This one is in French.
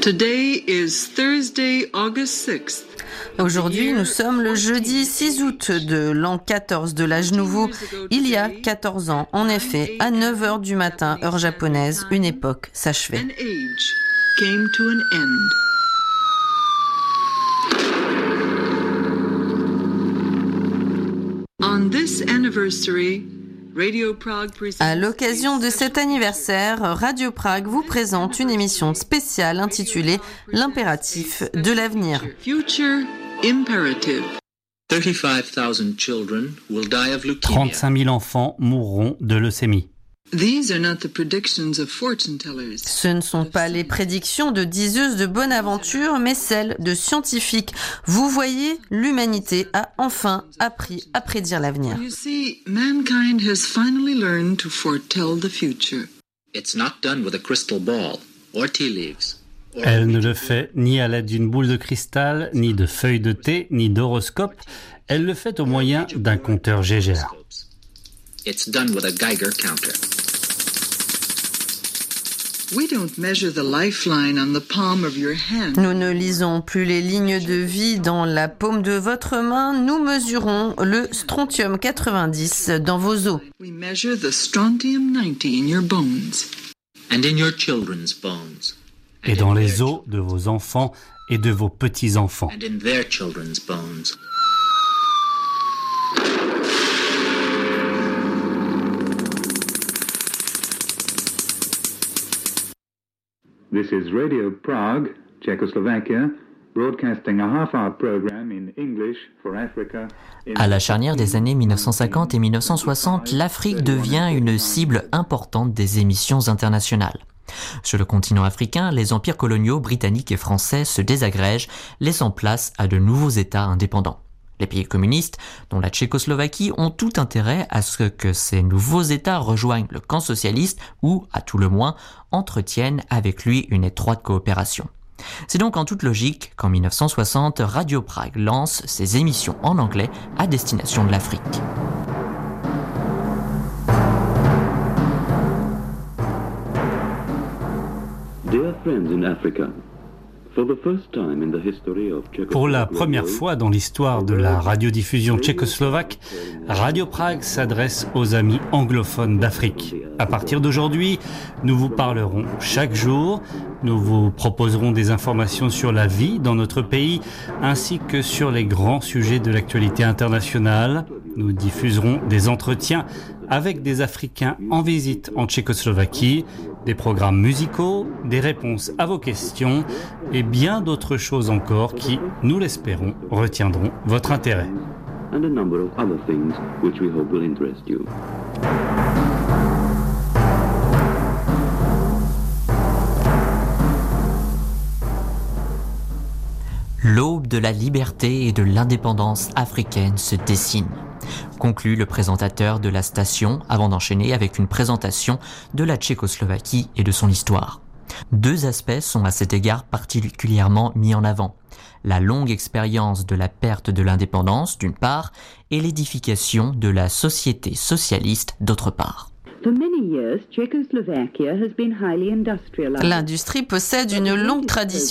Today is Thursday, August 6th. Aujourd'hui, nous sommes le jeudi 6 août de l'an 14 de l'âge nouveau. Il y a 14 ans, en effet, à 9h du matin, heure japonaise, une époque s'achevait. An age came to an end. On this anniversary, Radio Prague presents... À l'occasion de cet anniversaire, Radio Prague vous présente une émission spéciale intitulée L'impératif de l'avenir. Future Imperative. 35 000 enfants mourront de leucémie. These are not the predictions of fortune tellers. Ce ne sont pas les prédictions de diseuses de bonne aventure, mais celles de scientifiques. Vous voyez, l'humanité a enfin appris à prédire l'avenir. You see, mankind has finally learned to foretell the future. It's not done with a crystal ball or tea leaves. Elle ne le fait ni à l'aide d'une boule de cristal, ni de feuilles de thé, ni d'horoscope. Elle le fait au moyen d'un compteur Geiger. It's done with a Geiger counter. We don't measure the lifeline on the palm of your hand. Nous ne lisons plus les lignes de vie dans la paume de votre main, nous mesurons le strontium 90 dans vos os. We measure the strontium 90 in your bones. And in your children's bones. Et dans les os de vos enfants et de vos petits-enfants. And in their children's bones. This is Radio Prague, Czechoslovakia, broadcasting a half-hour program in English for Africa. À la charnière des années 1950 et 1960, l'Afrique devient une cible importante des émissions internationales. Sur le continent africain, les empires coloniaux britanniques et français se désagrègent, laissant place à de nouveaux États indépendants. Les pays communistes, dont la Tchécoslovaquie, ont tout intérêt à ce que ces nouveaux États rejoignent le camp socialiste ou, à tout le moins, entretiennent avec lui une étroite coopération. C'est donc en toute logique qu'en 1960, Radio Prague lance ses émissions en anglais à destination de l'Afrique. Dear friends in Africa, for the first time in the history of Pour la première fois dans l'histoire de la radiodiffusion tchécoslovaque, Radio Prague s'adresse aux amis anglophones d'Afrique. À partir d'aujourd'hui, nous vous parlerons chaque jour, nous vous proposerons des informations sur la vie dans notre pays, ainsi que sur les grands sujets de l'actualité internationale. Nous diffuserons des entretiens avec des Africains en visite en Tchécoslovaquie, des programmes musicaux, des réponses à vos questions et bien d'autres choses encore qui, nous l'espérons, retiendront votre intérêt. and a number of other things which we hope will interest you. L'aube de la liberté et de l'indépendance africaine se dessine, conclut le présentateur de la station avant d'enchaîner avec une présentation de la Tchécoslovaquie et de son histoire. Deux aspects sont à cet égard particulièrement mis en avant. La longue expérience de la perte de l'indépendance d'une part et l'édification de la société socialiste d'autre part. L'industrie possède une longue tradition